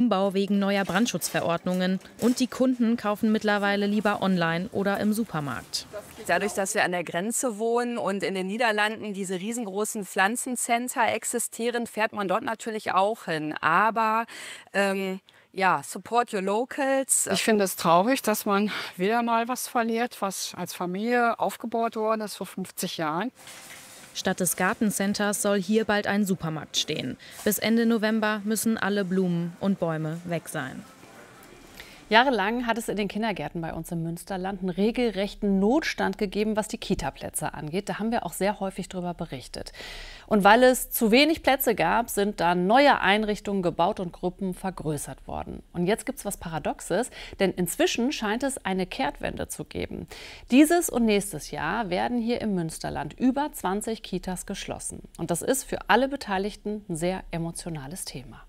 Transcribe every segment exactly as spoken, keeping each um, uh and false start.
Umbau wegen neuer Brandschutzverordnungen. Und die Kunden kaufen mittlerweile lieber online oder im Supermarkt. Dadurch, dass wir an der Grenze wohnen und in den Niederlanden diese riesengroßen Pflanzencenter existieren, fährt man dort natürlich auch hin. Aber ähm, ja, support your locals. Ich finde es traurig, dass man wieder mal was verliert, was als Familie aufgebaut worden ist vor fünfzig Jahren. Statt des Gartencenters soll hier bald ein Supermarkt stehen. Bis Ende November müssen alle Blumen und Bäume weg sein. Jahrelang hat es in den Kindergärten bei uns im Münsterland einen regelrechten Notstand gegeben, was die Kita-Plätze angeht. Da haben wir auch sehr häufig darüber berichtet. Und weil es zu wenig Plätze gab, sind dann neue Einrichtungen gebaut und Gruppen vergrößert worden. Und jetzt gibt es was Paradoxes, denn inzwischen scheint es eine Kehrtwende zu geben. Dieses und nächstes Jahr werden hier im Münsterland über zwanzig Kitas geschlossen. Und das ist für alle Beteiligten ein sehr emotionales Thema.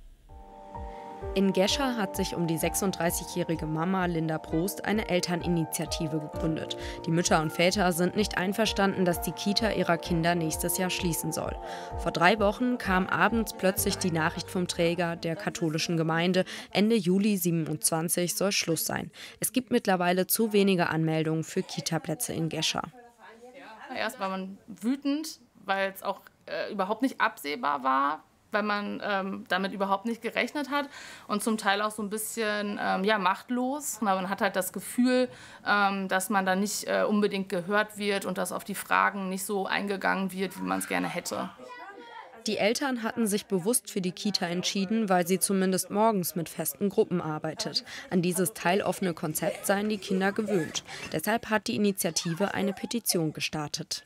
In Gescher hat sich um die sechsunddreißigjährige Mama Linda Prost eine Elterninitiative gegründet. Die Mütter und Väter sind nicht einverstanden, dass die Kita ihrer Kinder nächstes Jahr schließen soll. Vor drei Wochen kam abends plötzlich die Nachricht vom Träger der katholischen Gemeinde, Ende Juli siebenundzwanzig soll Schluss sein. Es gibt mittlerweile zu wenige Anmeldungen für Kita-Plätze in Gescher. Erst war man wütend, weil es auch äh, überhaupt nicht absehbar war, weil man ähm, damit überhaupt nicht gerechnet hat und zum Teil auch so ein bisschen ähm, ja, machtlos. Man hat halt das Gefühl, ähm, dass man da nicht äh, unbedingt gehört wird und dass auf die Fragen nicht so eingegangen wird, wie man es gerne hätte. Die Eltern hatten sich bewusst für die Kita entschieden, weil sie zumindest morgens mit festen Gruppen arbeitet. An dieses teiloffene Konzept seien die Kinder gewöhnt. Deshalb hat die Initiative eine Petition gestartet.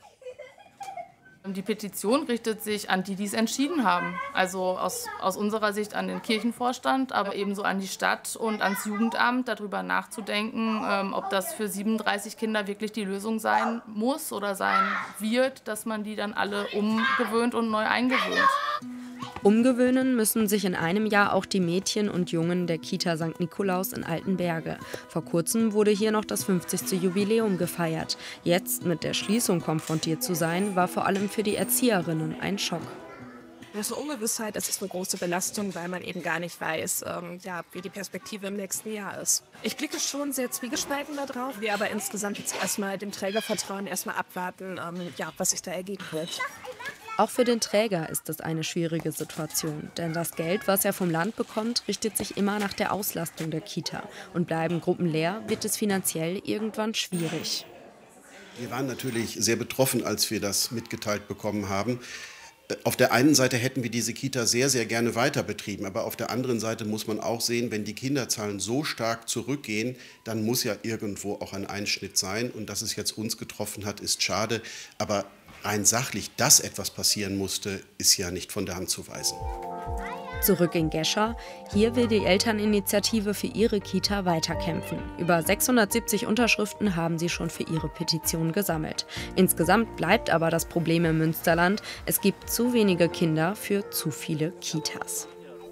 Die Petition richtet sich an die, die es entschieden haben. Also aus, aus unserer Sicht an den Kirchenvorstand, aber ebenso an die Stadt und ans Jugendamt, darüber nachzudenken, ähm, ob das für siebenunddreißig Kinder wirklich die Lösung sein muss oder sein wird, dass man die dann alle umgewöhnt und neu eingewöhnt. Umgewöhnen müssen sich in einem Jahr auch die Mädchen und Jungen der Kita Sankt Nikolaus in Altenberge. Vor kurzem wurde hier noch das fünfzigste Jubiläum gefeiert. Jetzt mit der Schließung konfrontiert zu sein, war vor allem für die Erzieherinnen ein Schock. Das ist eine Ungewissheit, das ist eine große Belastung, weil man eben gar nicht weiß, ähm, ja, wie die Perspektive im nächsten Jahr ist. Ich blicke schon sehr zwiegespalten da drauf, wir aber insgesamt jetzt erstmal dem Träger vertrauen, erstmal abwarten, ähm, ja, was sich da ergeben wird. Auch für den Träger ist es eine schwierige Situation, denn das Geld, was er vom Land bekommt, richtet sich immer nach der Auslastung der Kita. Und bleiben Gruppen leer, wird es finanziell irgendwann schwierig. Wir waren natürlich sehr betroffen, als wir das mitgeteilt bekommen haben. Auf der einen Seite hätten wir diese Kita sehr, sehr gerne weiter betrieben, aber auf der anderen Seite muss man auch sehen, wenn die Kinderzahlen so stark zurückgehen, dann muss ja irgendwo auch ein Einschnitt sein. Und dass es jetzt uns getroffen hat, ist schade, aber rein sachlich, dass etwas passieren musste, ist ja nicht von der Hand zu weisen. Zurück in Gescher. Hier will die Elterninitiative für ihre Kita weiterkämpfen. Über sechshundertsiebzig Unterschriften haben sie schon für ihre Petition gesammelt. Insgesamt bleibt aber das Problem im Münsterland: Es gibt zu wenige Kinder für zu viele Kitas.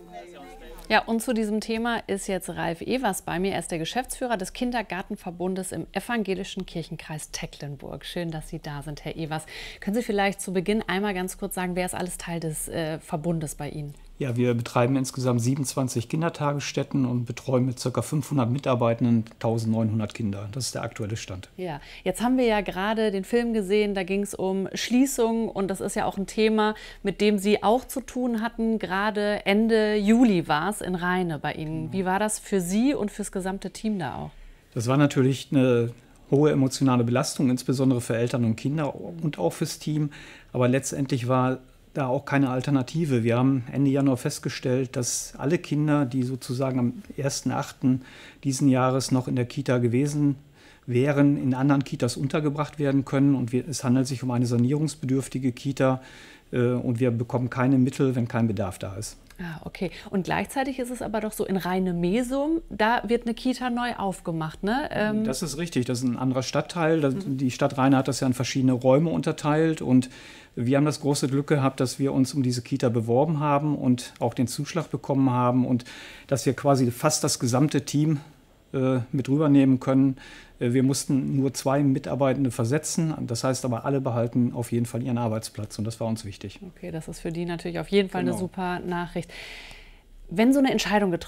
Ja, und zu diesem Thema ist jetzt Ralf Evers bei mir. Er ist der Geschäftsführer des Kindergartenverbundes im evangelischen Kirchenkreis Tecklenburg. Schön, dass Sie da sind, Herr Evers. Können Sie vielleicht zu Beginn einmal ganz kurz sagen, wer ist alles Teil des äh, Verbundes bei Ihnen? Ja, wir betreiben insgesamt siebenundzwanzig Kindertagesstätten und betreuen mit ca. fünfhundert Mitarbeitenden eintausendneunhundert Kinder. Das ist der aktuelle Stand. Ja, jetzt haben wir ja gerade den Film gesehen, da ging es um Schließungen und das ist ja auch ein Thema, mit dem Sie auch zu tun hatten. Gerade Ende Juli war es in Rheine bei Ihnen. Wie war das für Sie und fürs gesamte Team da auch? Das war natürlich eine hohe emotionale Belastung, insbesondere für Eltern und Kinder und auch fürs Team. Aber letztendlich war da auch keine Alternative. Wir haben Ende Januar festgestellt, dass alle Kinder, die sozusagen am ersten achten diesen Jahres noch in der Kita gewesen wären, in anderen Kitas untergebracht werden können. Und wir, es handelt sich um eine sanierungsbedürftige Kita äh, und wir bekommen keine Mittel, wenn kein Bedarf da ist. Ah, okay. Und gleichzeitig ist es aber doch so, in Rheine-Mesum, da wird eine Kita neu aufgemacht, ne? Ähm das ist richtig, das ist ein anderer Stadtteil. Das, mhm. Die Stadt Rheine hat das ja in verschiedene Räume unterteilt und wir haben das große Glück gehabt, dass wir uns um diese Kita beworben haben und auch den Zuschlag bekommen haben und dass wir quasi fast das gesamte Team äh, mit rübernehmen können. Äh, wir mussten nur zwei Mitarbeitende versetzen, das heißt aber alle behalten auf jeden Fall ihren Arbeitsplatz und das war uns wichtig. Okay, das ist für die natürlich auf jeden Fall genau. Eine super Nachricht. Wenn so eine Entscheidung getroffen